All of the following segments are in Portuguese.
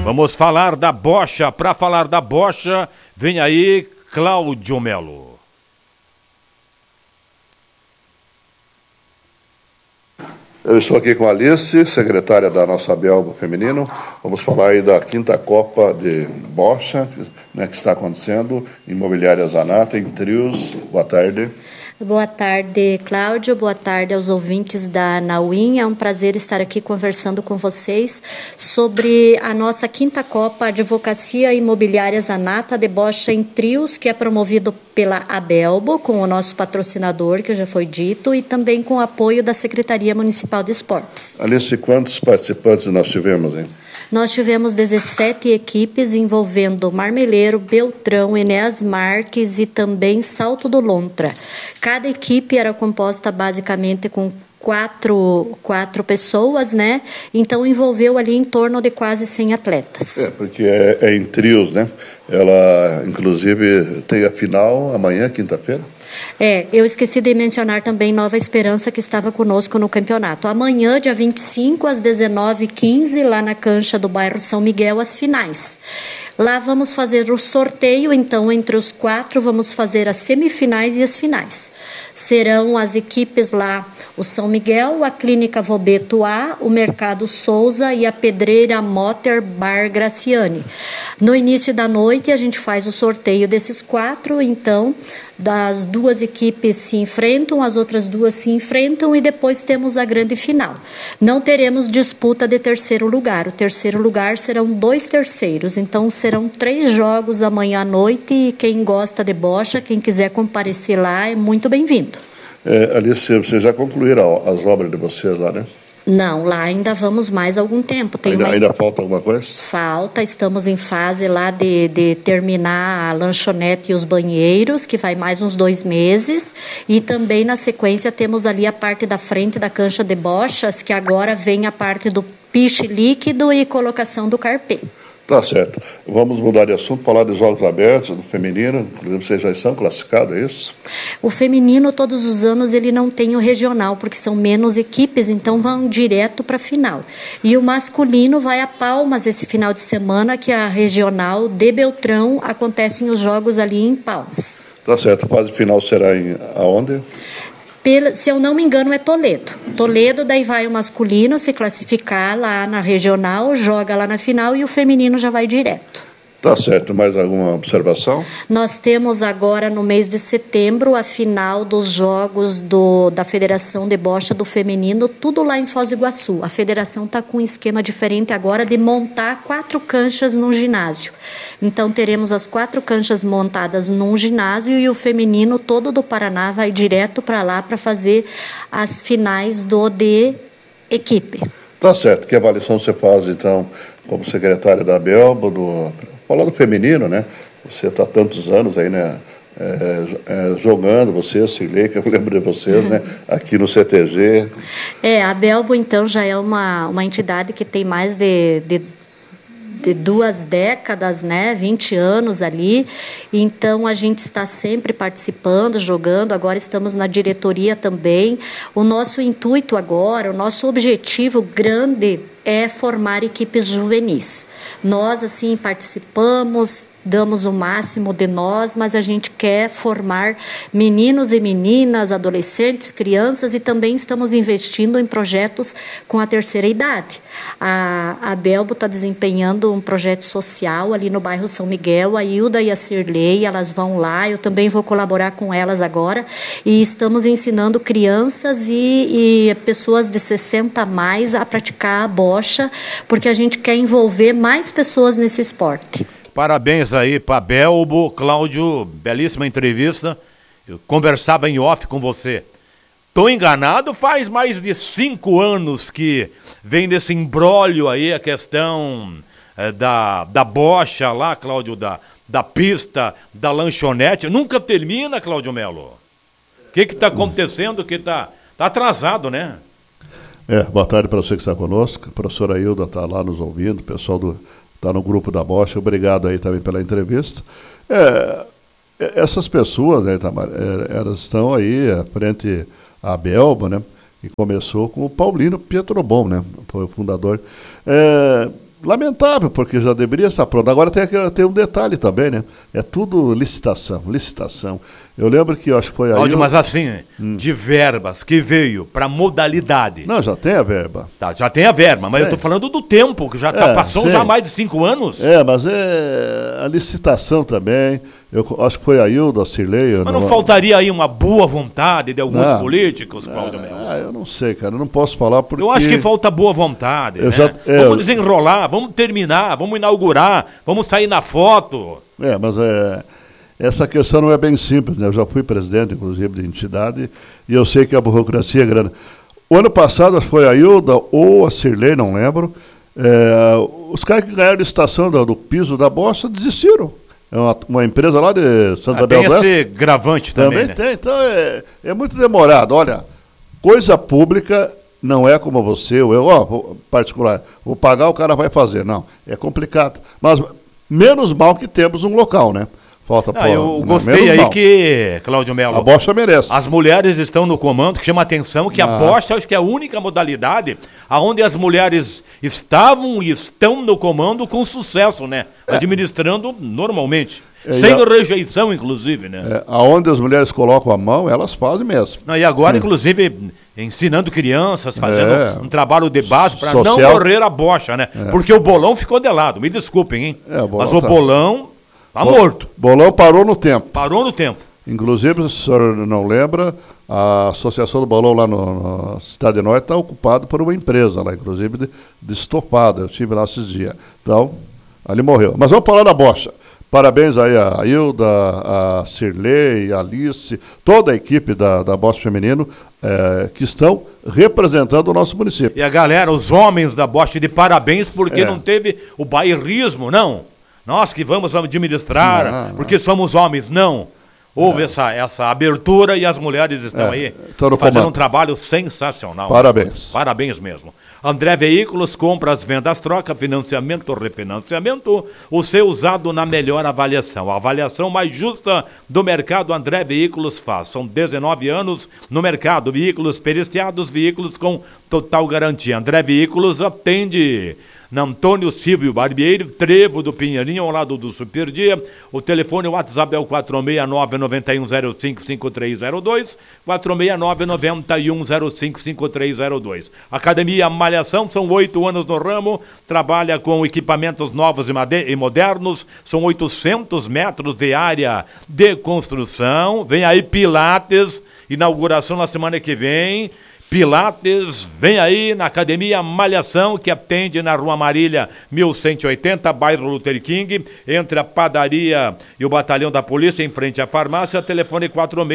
Vamos falar da bocha. Para falar da bocha, vem aí Cláudio Melo. Eu estou aqui com a Alice, secretária da nossa Abelbo Feminino. Vamos falar aí da 5ª Copa de Bocha, né, que está acontecendo, Imobiliária Zanata, em trios. Boa tarde. Boa tarde, Cláudio. Boa tarde aos ouvintes da Nauim. É um prazer estar aqui conversando com vocês sobre a nossa 5ª Copa Advocacia Imobiliária Zanata de Bocha em Trios, que é promovido pela Abelbo, com o nosso patrocinador, que já foi dito, e também com o apoio da Secretaria Municipal de Esportes. Alice, quantos participantes nós tivemos, hein? Nós tivemos 17 equipes envolvendo Marmeleiro, Beltrão, Enéas Marques e também Salto do Lontra. Cada equipe era composta basicamente com quatro pessoas, né? Então envolveu ali em torno de quase 100 atletas. Porque é em trios, né? Ela, inclusive, tem a final amanhã, quinta-feira. Eu esqueci de mencionar também Nova Esperança, que estava conosco no campeonato. Amanhã, dia 25, às 19h15, lá na cancha do bairro São Miguel, as finais. Lá vamos fazer o sorteio, então, entre os 4, vamos fazer as semifinais e as finais. Serão as equipes lá, o São Miguel, a Clínica Vobeto A, o Mercado Souza e a Pedreira Motter Bar Graciane. No início da noite, a gente faz o sorteio desses 4, então, das 2 equipes se enfrentam, as outras 2 se enfrentam e depois temos a grande final. Não teremos disputa de terceiro lugar. O terceiro lugar serão 2 terceiros, então serão 3 jogos amanhã à noite e quem gosta de bocha, quem quiser comparecer lá, é muito bem-vindo. Alice, vocês já concluíram as obras de vocês lá, né? Não, lá ainda vamos mais algum tempo. Ainda falta alguma coisa? Falta, estamos em fase lá de terminar a lanchonete e os banheiros, que vai mais uns 2 meses. E também na sequência temos ali a parte da frente da cancha de bochas, que agora vem a parte do piche líquido e colocação do carpê. Tá certo. Vamos mudar de assunto, falar dos jogos abertos, do feminino. Inclusive, vocês já estão classificados, é isso? O feminino, todos os anos, ele não tem o regional, porque são menos equipes, então vão direto para a final. E o masculino vai a Palmas esse final de semana, que é a regional de Beltrão, acontecem os jogos ali em Palmas. Tá certo. A fase final será aonde? Se eu não me engano, é Toledo. Toledo, daí vai o masculino se classificar lá na regional, joga lá na final e o feminino já vai direto. Tá certo. Mais alguma observação? Nós temos agora, no mês de setembro, a final dos jogos da Federação de Bocha do Feminino, tudo lá em Foz do Iguaçu. A federação está com um esquema diferente agora de montar 4 canchas num ginásio. Então, teremos as 4 canchas montadas num ginásio e o feminino todo do Paraná vai direto para lá para fazer as finais de equipe. Tá certo. Que avaliação você faz, então, como secretária da Abelbo, falando do feminino, né? Você está há tantos anos aí, né? Jogando, você, Cirlei, que eu lembro de vocês, né? Aqui no CTG. A Abelbo, então, já é uma entidade que tem mais de 2 décadas, né, 20 anos ali, então a gente está sempre participando, jogando, agora estamos na diretoria também. O nosso intuito agora, o nosso objetivo grande é formar equipes juvenis. Nós, assim, participamos, damos o máximo de nós, mas a gente quer formar meninos e meninas, adolescentes, crianças e também estamos investindo em projetos com a terceira idade. A Belbo está desempenhando um projeto social ali no bairro São Miguel, a Hilda e a Cirlei, elas vão lá, eu também vou colaborar com elas agora e estamos ensinando crianças e pessoas de 60 a mais a praticar a bocha, porque a gente quer envolver mais pessoas nesse esporte. Parabéns aí para Belbo. Cláudio, belíssima entrevista. Eu conversava em off com você. Tô enganado, faz mais de 5 anos que vem desse imbróglio aí, a questão da bocha lá, Cláudio, da pista, da lanchonete. Nunca termina, Cláudio Melo. O que está acontecendo que tá atrasado, né? Boa tarde para você que está conosco. A professora Hilda está lá nos ouvindo, o pessoal está no grupo da Bocha. Obrigado aí também pela entrevista. Essas pessoas, né, Itamar, elas estão aí à frente à Belbo, né? E começou com o Paulino Pietrobon, né? Foi o fundador. lamentável, porque já deveria estar pronto. Agora tem um detalhe também, né? É tudo licitação. Eu lembro que acho que foi aí. Cláudio, mas assim, de verbas que veio para modalidade. Não, já tem a verba. Tá, já tem a verba, mas eu tô falando do tempo, que já passou já mais de 5 anos. Mas é a licitação também. Eu acho que foi a Hilda, a Cirlei. Mas não faltaria aí uma boa vontade de alguns políticos, Cláudio Melo? Eu não sei, cara. Eu não posso falar porque... Eu acho que falta boa vontade, né? Vamos desenrolar, vamos terminar, vamos inaugurar, vamos sair na foto. Mas essa questão não é bem simples, né? Eu já fui presidente, inclusive, de entidade, e eu sei que a burocracia é grande. O ano passado, acho que foi a Hilda ou a Cirlei, não lembro, os caras que ganharam a licitação do piso da bossa desistiram. É uma empresa lá de Santa Isabel do Oeste. Tem esse gravante também, né? Tem, então é muito demorado. Olha, coisa pública não é como você, particular, vou pagar, o cara vai fazer. Não, é complicado. Mas menos mal que temos um local, né? Eu gostei aí que, Cláudio Melo, a bocha merece. As mulheres estão no comando, que chama a atenção que a bocha acho que é a única modalidade onde as mulheres estavam e estão no comando com sucesso, né? Administrando normalmente. Sem rejeição, inclusive, né? Aonde as mulheres colocam a mão, elas fazem mesmo. E agora, inclusive, ensinando crianças, fazendo um trabalho de base para não morrer a bocha, né? Porque o bolão ficou de lado, me desculpem, hein? Mas o bolão... Tá morto. Bolão parou no tempo. Parou no tempo. Inclusive, se o senhor não lembra, a Associação do Bolão lá na Cidade de Norte está ocupada por uma empresa lá, inclusive de estofado. Eu estive lá esses dias. Então, ali morreu. Mas vamos falar da bocha. Parabéns aí a Hilda, a Cirlei, a Alice, toda a equipe da bocha feminino que estão representando o nosso município. E a galera, os homens da bocha, de parabéns porque não teve o bairrismo, não. Nós que vamos administrar, porque somos homens. Não. Houve essa abertura e as mulheres estão aí fazendo um trabalho sensacional. Parabéns. Parabéns mesmo. André Veículos, compras, vendas, troca, financiamento, refinanciamento, o seu usado na melhor avaliação. A avaliação mais justa do mercado André Veículos faz. São 19 anos no mercado. Veículos periciados, veículos com total garantia. André Veículos atende na Antônio Silvio Barbeiro, Trevo do Pinheirinho, ao lado do Superdia. O telefone, o WhatsApp é o 469-9105-5302, 469-9105-5302. Academia Malhação, são 8 anos no ramo, trabalha com equipamentos novos e modernos, são 800 metros de área de construção. Vem aí Pilates, inauguração na semana que vem. Pilates, vem aí na Academia Malhação, que atende na Rua Marília, 1180, bairro Luther King, entre a padaria e o batalhão da polícia, em frente à farmácia, telefone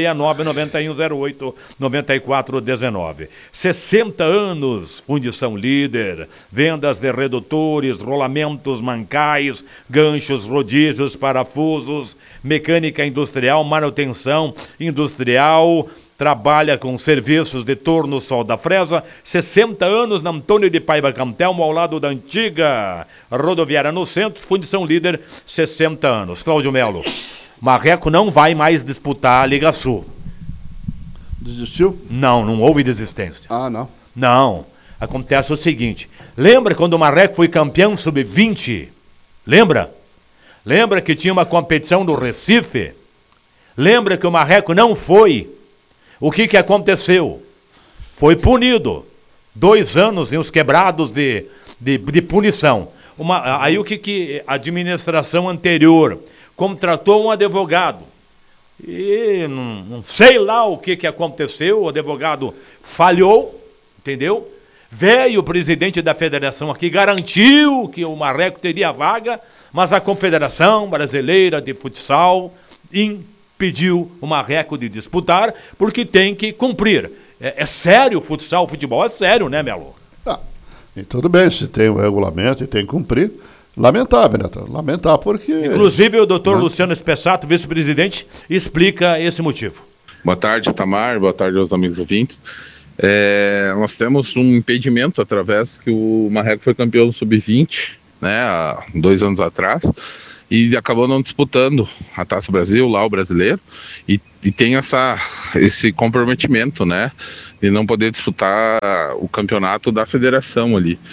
469-9108-9419. 60 anos, fundição líder, vendas de redutores, rolamentos, mancais, ganchos, rodízios, parafusos, mecânica industrial, manutenção industrial, trabalha com serviços de torno solda fresa, 60 anos na Antônio de Paiva Cantelmo, ao lado da antiga rodoviária no centro, fundição líder, 60 anos. Cláudio Melo, Marreco não vai mais disputar a Liga Sul. Desistiu? Não houve desistência. Não? Não. Acontece o seguinte, lembra quando o Marreco foi campeão sub-20? Lembra? Lembra que tinha uma competição do Recife? Lembra que o Marreco não foi? O que aconteceu? Foi punido. 2 anos em os quebrados de punição. Aí o que a administração anterior contratou um advogado. E não sei lá o que aconteceu, o advogado falhou, entendeu? Veio o presidente da federação aqui, garantiu que o Marreco teria vaga, mas a Confederação Brasileira de Futsal impediu o Marreco de disputar, porque tem que cumprir. É sério o futsal, o futebol é sério, né, Melo? E tudo bem, se tem o regulamento e tem que cumprir, lamentável, né? Lamentável porque... Inclusive o doutor Luciano Spessato, vice-presidente, explica esse motivo. Boa tarde, Tamar, boa tarde aos amigos ouvintes. Nós temos um impedimento através que o Marreco foi campeão do Sub-20, né, há 2 anos atrás, e acabou não disputando a Taça Brasil, lá o brasileiro, e tem esse comprometimento, né, de não poder disputar o campeonato da federação ali,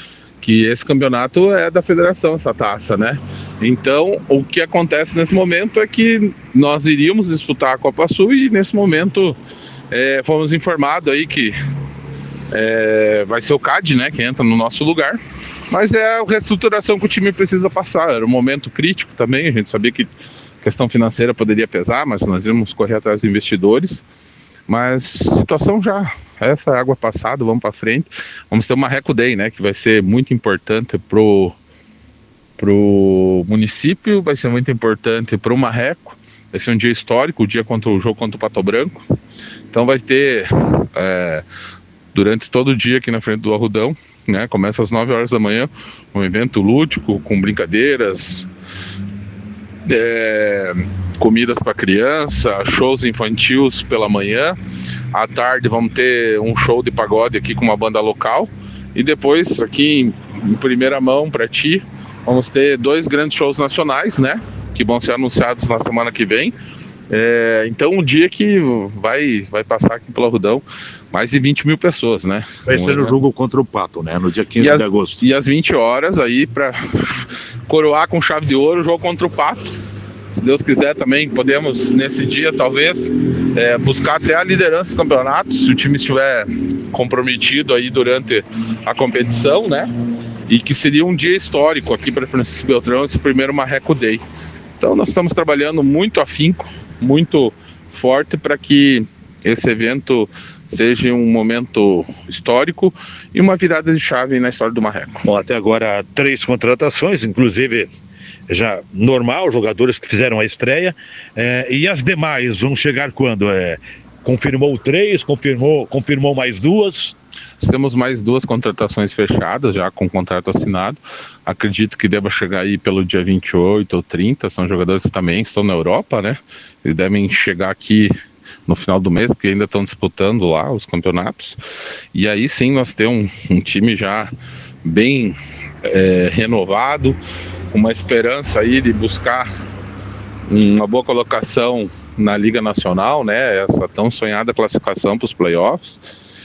que esse campeonato é da federação, essa taça, né? Então, o que acontece nesse momento é que nós iríamos disputar a Copa Sul e nesse momento fomos informados aí que vai ser o CAD, né, que entra no nosso lugar, mas é a reestruturação que o time precisa passar. Era um momento crítico também, a gente sabia que a questão financeira poderia pesar, mas nós íamos correr atrás dos investidores, mas situação já, essa é água passada, vamos para frente. Vamos ter uma Marreco Day, né, que vai ser muito importante pro município, vai ser muito importante pro Marreco, vai ser um dia histórico, o dia contra o jogo contra o Pato Branco. Então vai ter durante todo o dia aqui na frente do Arrudão, né? Começa às 9 horas da manhã, um evento lúdico com brincadeiras, comidas para criança, shows infantis pela manhã. À tarde vamos ter um show de pagode aqui com uma banda local. E depois, aqui em primeira mão para ti, vamos ter 2 grandes shows nacionais, né? Que vão ser anunciados na semana que vem. Então um dia que vai passar aqui pelo Arrudão mais de 20 mil pessoas, né? Vai ser no jogo contra o Pato, né? No dia 15 de agosto. E às 20 horas aí para coroar com chave de ouro o jogo contra o Pato. Se Deus quiser também podemos nesse dia talvez buscar até a liderança do campeonato, se o time estiver comprometido aí durante a competição, né? E que seria um dia histórico aqui para Francisco Beltrão, esse primeiro Marreco Day. Então nós estamos trabalhando muito afinco, muito forte para que esse evento seja um momento histórico e uma virada de chave na história do Marreco. Bom, até agora 3 contratações, inclusive já normal, jogadores que fizeram a estreia, e as demais vão chegar quando? Confirmou 3, confirmou mais 2? Nós temos mais 2 contratações fechadas, já com contrato assinado. Acredito que deva chegar aí pelo dia 28 ou 30. São jogadores que também estão na Europa, né? Eles devem chegar aqui no final do mês, porque ainda estão disputando lá os campeonatos. E aí sim nós temos um time já bem renovado, com uma esperança aí de buscar uma boa colocação na Liga Nacional, né? Essa tão sonhada classificação para os playoffs.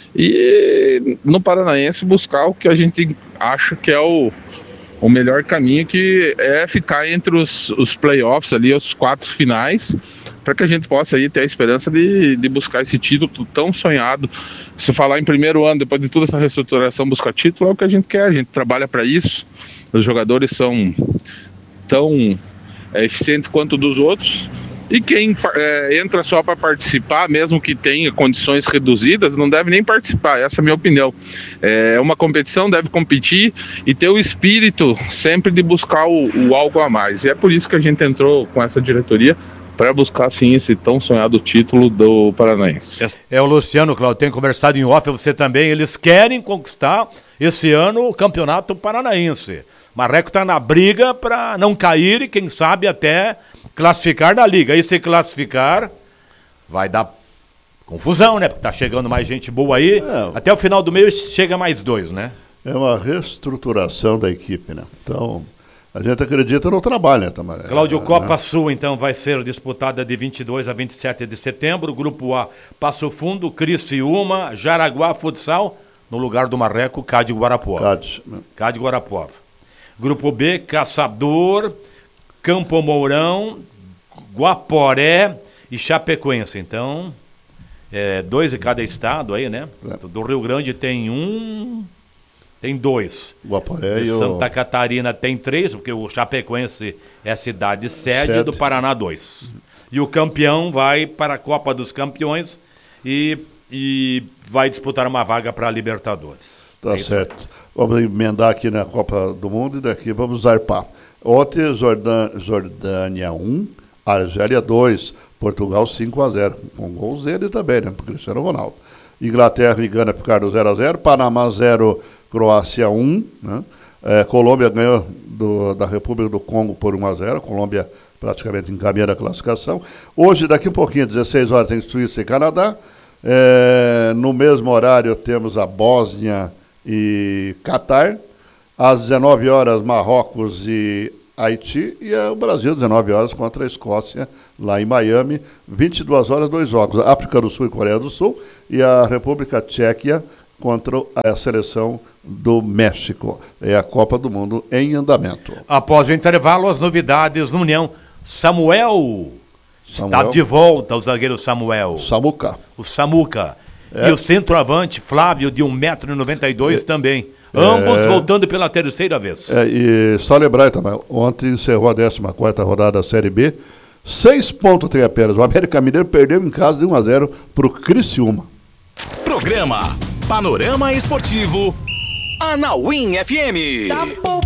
E no Paranaense buscar o que a gente acha que é o melhor caminho, que é ficar entre os playoffs ali, os 4 finais, para que a gente possa aí ter a esperança de buscar esse título tão sonhado. Se falar em primeiro ano, depois de toda essa reestruturação, buscar título é o que a gente quer, a gente trabalha para isso. Os jogadores são tão eficientes quanto dos outros. E quem entra só para participar, mesmo que tenha condições reduzidas, não deve nem participar, essa é a minha opinião. É uma competição, deve competir e ter o espírito sempre de buscar o algo a mais. E é por isso que a gente entrou com essa diretoria, para buscar sim esse tão sonhado título do Paranaense. O Luciano, Claudio, tem conversado em off, você também, eles querem conquistar esse ano o Campeonato Paranaense. Marreco está na briga para não cair e quem sabe até classificar na liga. E se classificar, vai dar confusão, né? Porque tá chegando mais gente boa aí. Até o final do mês chega mais 2, né? É uma reestruturação da equipe, né? Então, a gente acredita no trabalho, né, Tamaré? Cláudio, Copa Sul, então, vai ser disputada de 22 a 27 de setembro. Grupo A, Passo Fundo, Criciúma, Jaraguá Futsal, no lugar do Marreco, CAD Guarapuava. CAD Guarapuava. Grupo B, Caçador, Campo Mourão, Guaporé e Chapecoense. Então, 2 de cada estado aí, né? Do Rio Grande tem 2. Guaporé e Santa Catarina tem 3, porque o Chapecoense é a cidade sede do Paraná 2. E o campeão vai para a Copa dos Campeões e vai disputar uma vaga para a Libertadores. Tá certo. Vamos emendar aqui na Copa do Mundo e daqui vamos zarpar. Ontem, Jordânia 1, Argélia 2, Portugal 5-0, com gols dele também, né, para Cristiano Ronaldo. Inglaterra e Gana ficaram 0-0, Panamá 0, Croácia 1, né? Colômbia ganhou da República do Congo por 1-0, Colômbia praticamente encaminhando a classificação. Hoje, daqui um pouquinho, 16 horas, tem Suíça e Canadá. No mesmo horário temos a Bósnia e Catar. Às 19 horas, Marrocos e Haiti. E o Brasil, 19 horas, contra a Escócia, lá em Miami. 22 horas, 2 jogos. África do Sul e Coreia do Sul. E a República Tchequia contra a seleção do México. É a Copa do Mundo em andamento. Após o intervalo, as novidades no União. Samuel está de volta, o zagueiro Samuel. Samuca. O Samuca. E o centroavante Flávio, de 1,92 m também. Ambos voltando pela terceira vez. E só lembrar também, ontem encerrou a 14ª rodada da Série B. 6 pontos tem apenas. O América Mineiro perdeu em casa de 1-0 para o Criciúma. Programa Panorama Esportivo Anauim FM.